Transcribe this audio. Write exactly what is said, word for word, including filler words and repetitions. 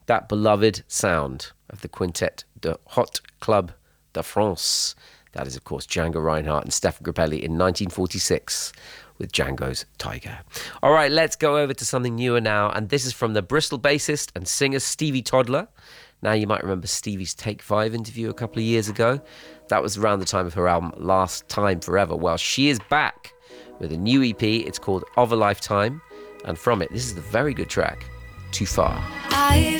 that beloved sound of the Quintet de Hot Club de France. That is, of course, Django Reinhardt and Stefan Grappelli in nineteen forty-six with Django's Tiger. All right, let's go over to something newer now, and this is from the Bristol bassist and singer Stevie Toddler. Now, you might remember Stevie's Take Five interview a couple of years ago. That was around the time of her album Last Time Forever. Well, she is back with a new E P. It's called Of a Lifetime, and from it, this is the very good track, Too Far. I